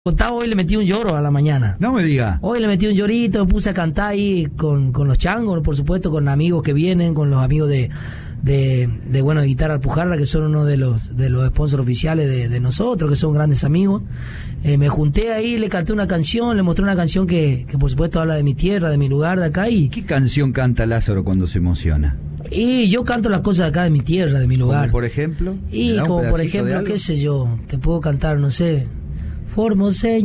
Gustavo, hoy le metí un lloro a la mañana. No me diga. Hoy le metí un llorito, me puse a cantar ahí con los changos, por supuesto, con amigos que vienen, con los amigos de Guitarra Alpujarra, que son uno de los sponsors oficiales de nosotros, que son grandes amigos. Me junté ahí, le canté una canción, le mostré una canción que por supuesto habla de mi tierra, de mi lugar de acá. ¿Qué canción canta Lázaro cuando se emociona? Y yo canto las cosas de acá, de mi tierra, de mi lugar. ¿Como por ejemplo? Y como por ejemplo, qué sé yo, te puedo cantar, no sé, Formoseño.